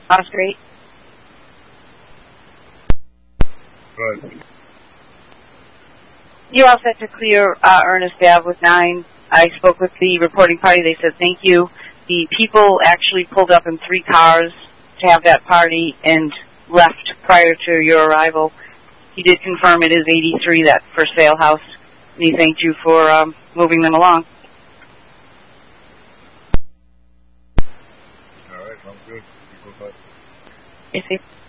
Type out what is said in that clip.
Oscar 8. Good. You're all set to clear Ernest Ave with 9. I spoke with the reporting party. They said thank you. The people actually pulled up in 3 cars to have that party and left prior to your arrival. He did confirm it is 83, that for sale house, and he thanked you for moving them along. All right, sounds good. Yes,